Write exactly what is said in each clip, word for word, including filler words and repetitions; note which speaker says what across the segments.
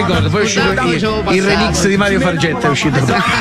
Speaker 1: ricordo, poi è uscito
Speaker 2: No, no,
Speaker 1: il,
Speaker 2: facevo
Speaker 1: il
Speaker 2: passare.
Speaker 1: remix di Mario Fargetta, è uscito.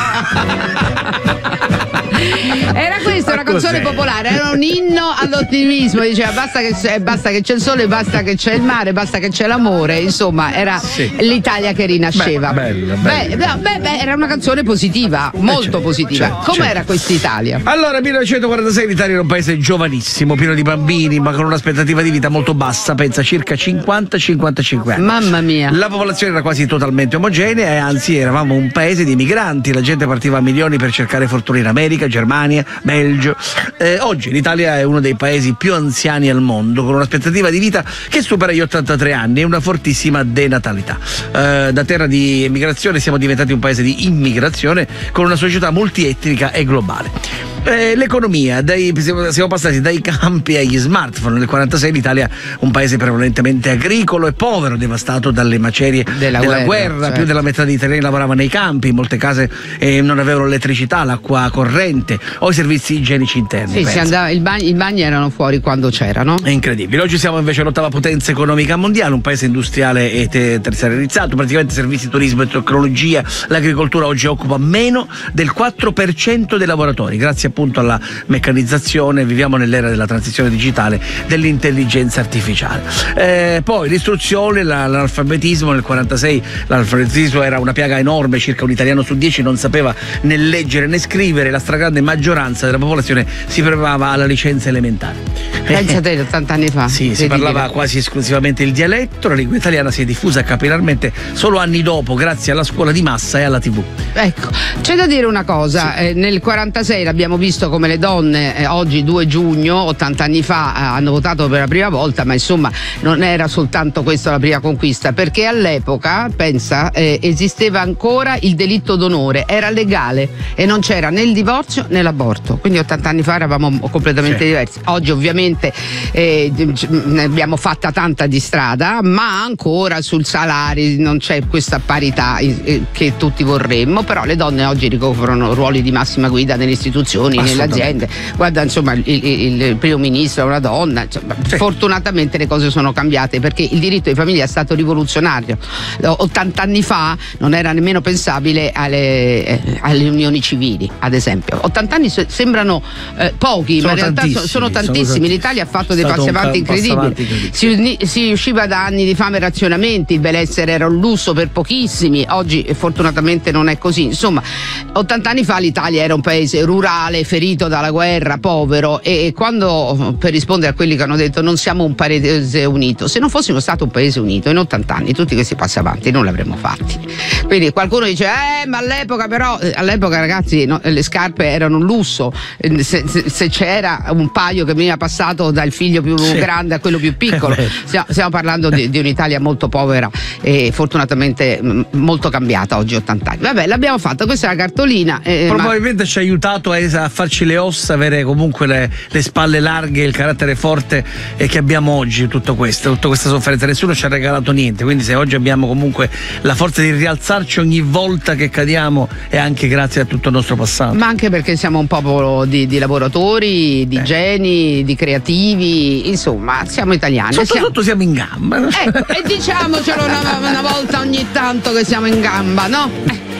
Speaker 2: Era questa una
Speaker 1: Ma
Speaker 2: canzone
Speaker 1: cos'è?
Speaker 2: popolare, era un inno all'ottimismo, diceva basta che c'è, basta che c'è il sole, basta che c'è il mare, basta che c'è l'amore, insomma era
Speaker 1: Sì.
Speaker 2: l'Italia che rinasceva.
Speaker 1: Beh, bella,
Speaker 2: Beh,
Speaker 1: bella.
Speaker 2: no, beh, beh, era una canzone positiva, molto
Speaker 1: certo,
Speaker 2: positiva.
Speaker 1: certo,
Speaker 2: Com'era
Speaker 1: certo.
Speaker 2: quest'Italia?
Speaker 1: Allora, millenovecentoquarantasei l'Italia era un paese giovanissimo, pieno di bambini, ma con un'aspettativa di vita molto bassa, pensa circa cinquanta cinquantacinque anni.
Speaker 2: Mamma mia.
Speaker 1: La popolazione era quasi totalmente omogenea e anzi eravamo un paese di migranti, la gente partiva a milioni per cercare fortuna in America, Germania, Belgio. Eh, oggi l'Italia è uno dei paesi più anziani al mondo, con un'aspettativa di vita che supera gli ottantatré anni e una fortissima denatalità. Eh, da terra di emigrazione siamo diventati un paese di immigrazione con una società multietnica e globale. Eh, l'economia, dai, siamo, siamo passati dai campi agli smartphone. Nel quarantasei l'Italia un paese prevalentemente agricolo e povero, devastato dalle macerie
Speaker 2: Della
Speaker 1: della,
Speaker 2: guerra,
Speaker 1: guerra.
Speaker 2: certo.
Speaker 1: Più della metà degli italiani lavorava nei campi, in molte case eh, non avevano l'elettricità, l'acqua corrente o i servizi igienici interni.
Speaker 2: Sì, si
Speaker 1: pensa.
Speaker 2: andava, il bagno, i bagni erano fuori quando c'erano.
Speaker 1: È incredibile. Oggi siamo invece l'ottava potenza economica mondiale, un paese industriale e te- terziarizzato, praticamente servizi, turismo e tecnologia. L'agricoltura oggi occupa meno del quattro per cento dei lavoratori, grazie appunto alla meccanizzazione. Viviamo nell'era della transizione digitale, dell'intelligenza artificiale. Eh, poi l'istruzione, la- l'analfabetismo. Nel quarantasei l'analfabetismo era una piaga enorme, circa un italiano su dieci non sapeva né leggere né scrivere, la stragrande maggioranza della popolazione si preparava alla licenza elementare.
Speaker 2: Pensa te, ottanta anni fa.
Speaker 1: Sì, si
Speaker 2: Incredibile.
Speaker 1: parlava quasi esclusivamente il dialetto, la lingua italiana si è diffusa capillarmente solo anni dopo, grazie alla scuola di massa e alla tivù.
Speaker 2: Ecco, c'è da dire una cosa, eh, nel quarantasei l'abbiamo visto come le donne eh, oggi due giugno, ottanta anni fa, eh, hanno votato per la prima volta, ma insomma non era soltanto questa la prima conquista, perché all'epoca, pensa, eh, esisteva ancora il delitto d'onore, era legale e non c'era né il divorzio né l'aborto, quindi ottanta anni fa eravamo completamente
Speaker 1: Sì.
Speaker 2: diversi. Oggi ovviamente eh, ne abbiamo fatta tanta di strada, ma ancora sul salario non c'è questa parità eh, che tutti vorremmo, però le donne oggi ricoprono ruoli di massima guida nelle istituzioni, nelle
Speaker 1: Assolutamente.
Speaker 2: aziende. Guarda, insomma, il, il- il primo ministro è una donna. Insomma,
Speaker 1: Sì.
Speaker 2: Fortunatamente le cose sono cambiate, perché il diritto di famiglia è stato rivoluzionario. ottanta anni fa non era nemmeno pensabile alle, eh, alle unioni civili, ad esempio. ottanta anni se- sembrano eh, pochi,
Speaker 1: Sono
Speaker 2: ma in realtà so-
Speaker 1: tantissimi,
Speaker 2: sono
Speaker 1: sono
Speaker 2: tantissimi.
Speaker 1: tantissimi.
Speaker 2: L'Italia ha fatto dei
Speaker 1: È stato
Speaker 2: passi
Speaker 1: un
Speaker 2: avanti
Speaker 1: ca- passo
Speaker 2: incredibili.
Speaker 1: avanti incredibile.
Speaker 2: Si, uni- si usciva da anni di fame e razionamenti, il benessere era un lusso per pochissimi, oggi eh, fortunatamente non è così. Insomma, ottanta anni fa l'Italia era un paese rurale, ferito dalla guerra, povero, e quando, per rispondere a quelli che hanno detto non siamo un paese unito, se non fossimo stato un paese unito in ottanta anni tutti questi passi avanti non l'avremmo fatti. Quindi qualcuno dice eh ma all'epoca però, eh, all'epoca ragazzi no, le scarpe erano un lusso. Eh, se, se- se c'era un paio che veniva passato dal figlio più
Speaker 1: Sì.
Speaker 2: grande a quello più piccolo,
Speaker 1: È vero.
Speaker 2: stiamo, stiamo parlando di, di un'Italia molto povera e fortunatamente mh, molto cambiata oggi, ottanta anni. Vabbè, l'abbiamo fatta, questa è la cartolina. eh, ma-
Speaker 1: Probabilmente ci ha aiutato a, a farci le ossa, avere comunque le, le spalle larghe, il carattere forte e che abbiamo oggi. Tutto questo, tutta questa sofferenza, nessuno ci ha regalato niente, quindi se oggi abbiamo comunque la forza di rialzarci ogni volta che cadiamo è anche grazie a tutto il nostro passato.
Speaker 2: Ma anche perché siamo un popolo di, di lavoratori, di
Speaker 1: Eh.
Speaker 2: geni, di creativi, insomma, siamo italiani.
Speaker 1: Sotto
Speaker 2: siamo...
Speaker 1: sotto siamo in gamba.
Speaker 2: Ecco, e diciamocelo una, una volta ogni tanto che siamo in gamba, no? Eh.